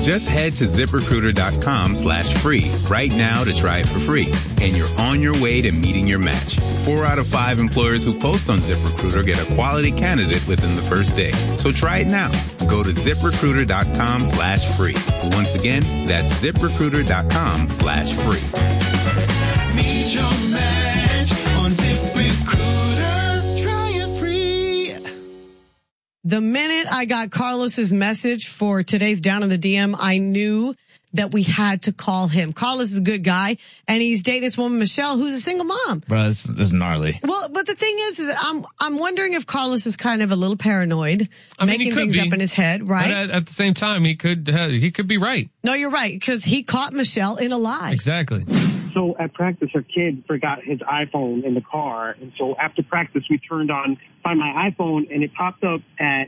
Just head to ZipRecruiter.com/free right now to try it for free. And you're on your way to meeting your match. 4 out of 5 employers who post on ZipRecruiter get a quality candidate within the first day. So try it now. Go to ZipRecruiter.com/free. Once again, that's ZipRecruiter.com/free. Meet your match on ZipRecruiter. Try it free. The minute I got Carlos's message for today's Down in the DM, I knew that we had to call him. Carlos is a good guy, and he's dating this woman, Michelle, who's a single mom. Bro, this is gnarly. Well, but the thing is I'm wondering if Carlos is kind of a little paranoid, making things up in his head, right? But at the same time, he could be right. No, you're right, because he caught Michelle in a lie. Exactly. So at practice, her kid forgot his iPhone in the car. And so after practice, we turned on Find My iPhone, and it popped up at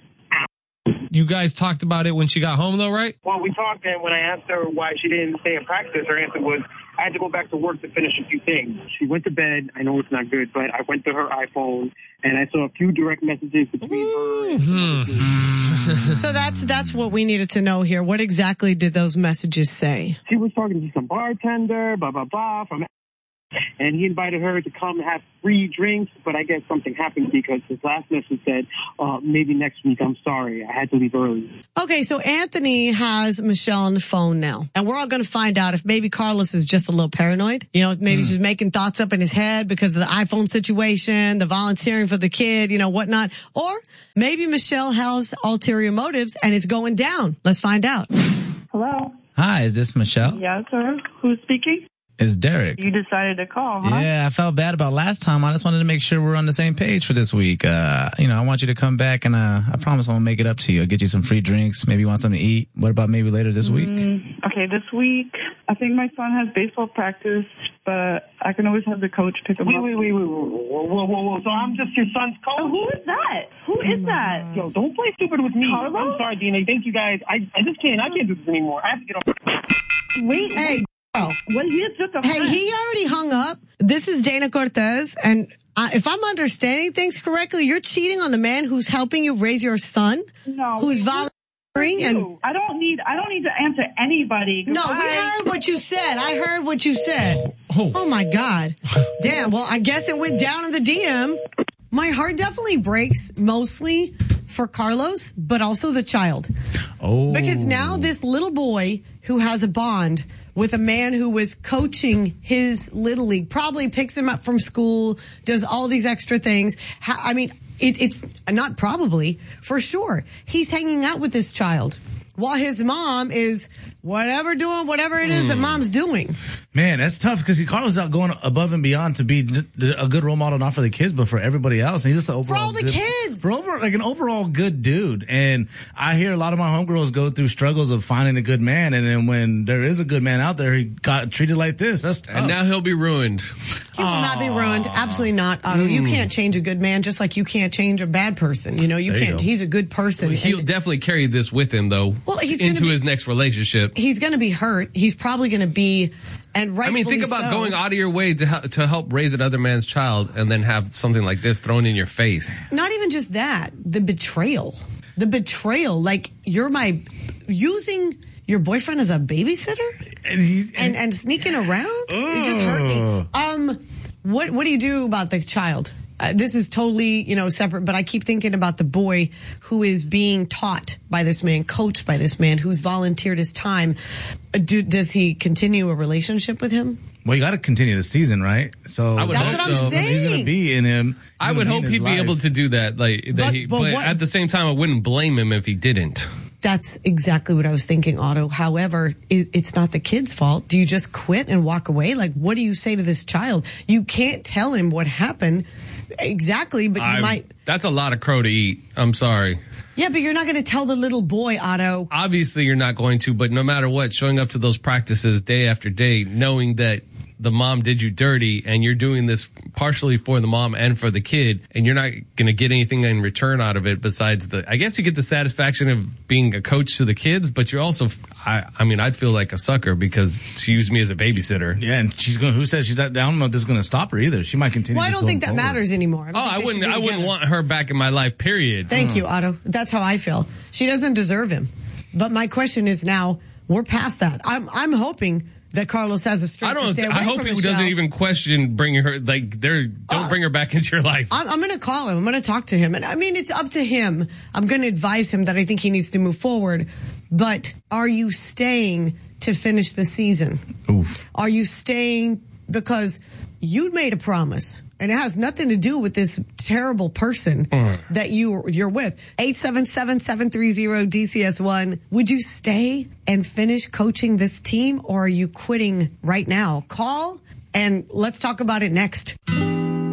You guys talked about it when she got home, though, right? Well, we talked, and when I asked her why she didn't stay in practice, her answer was, I had to go back to work to finish a few things. She went to bed. I know it's not good, but I went to her iPhone, and I saw a few direct messages between her and So that's what we needed to know here. What exactly did those messages say? She was talking to some bartender, blah, blah, blah, and he invited her to come have free drinks, but I guess something happened because his last message said, maybe next week, I'm sorry, I had to leave early. Okay, so Anthony has Michelle on the phone now, and we're all going to find out if maybe Carlos is just a little paranoid. You know, maybe he's just making thoughts up in his head because of the iPhone situation, the volunteering for the kid, whatnot. Or maybe Michelle has ulterior motives and it's going down. Let's find out. Hello? Hi, is this Michelle? Yes, sir. Who's speaking? It's Derek. You decided to call, huh? Yeah, I felt bad about last time. I just wanted to make sure we're on the same page for this week. I want you to come back, and I promise I'll make it up to you. I'll get you some free drinks. Maybe you want something to eat. What about maybe later this week? Okay, this week, I think my son has baseball practice, but I can always have the coach pick him up. Wait. Whoa. So I'm just your son's coach? Oh, who is that? Who is that? Yo, don't play stupid with me. Carlos? I'm sorry, DNA. Thank you guys. I just can't. I can't do this anymore. I have to get off. Wait. Hey, What? He is just a Hey, friend. he already hung up. This is Dana Cortez, and if I'm understanding things correctly, you're cheating on the man who's helping you raise your son, No. who's volunteering, and I don't need to answer anybody. no, we heard what you said. I heard what you said. Oh my God. Damn. Well, I guess it went down in the DM. My heart definitely breaks mostly for Carlos, but also the child. Oh. Because now this little boy who has a bond with a man who was coaching his little league, probably picks him up from school, does all these extra things. It's not probably, for sure. He's hanging out with this child while his mom is doing whatever it is that mom's doing. Man, that's tough because Carlos is out going above and beyond to be a good role model, not for the kids, but for everybody else. And he's just an overall For all the kids. an overall good dude. And I hear a lot of my homegirls go through struggles of finding a good man. And then when there is a good man out there, he got treated like this. That's tough. And now he'll be ruined. He will not be ruined. Absolutely not, Otto. You can't change a good man just like you can't change a bad person. You can't. He's a good person. He'll definitely carry this with him, though, into his next relationship. He's going to be hurt. He's probably going to be, and rightfully think about so. going out of your way to help raise another man's child and then have something like this thrown in your face. Not even just that. The betrayal. Like, using your boyfriend as a babysitter and sneaking around. It just hurt me. What do you do about the child? This is totally, separate, but I keep thinking about the boy who is being taught by this man, coached by this man, who's volunteered his time. Does he continue a relationship with him? Well, you got to continue the season, right? So that's what I'm saying. He's going to be in him. I would hope he'd be able to do that. But at the same time, I wouldn't blame him if he didn't. That's exactly what I was thinking, Otto. However, it's not the kid's fault. Do you just quit and walk away? Like, what do you say to this child? You can't tell him what happened exactly, but you might. That's a lot of crow to eat. I'm sorry. Yeah, but you're not going to tell the little boy, Otto. Obviously, you're not going to, but no matter what, showing up to those practices day after day, knowing that the mom did you dirty and you're doing this partially for the mom and for the kid, and you're not going to get anything in return out of it besides I guess you get the satisfaction of being a coach to the kids, but you're also, I'd feel like a sucker because she used me as a babysitter. Yeah, and who says she's not, I don't know if this is going to stop her either. She might continue. Well, I don't think that matters anymore. I wouldn't want her back in my life, period. Thank you, Otto. That's how I feel. She doesn't deserve him. But my question is now, We're past that. I'm hoping that Carlos has a strength to stay away I hope from he Michelle. doesn't even question bringing her. Like, don't bring her back into your life. I'm going to call him. I'm going to talk to him. And I mean, it's up to him. I'm going to advise him that I think he needs to move forward. But are you staying to finish the season? Oof. Are you staying because you made a promise? And it has nothing to do with this terrible person that you're with. 877-730-DCS1. Would you stay and finish coaching this team, or are you quitting right now? Call and let's talk about it next.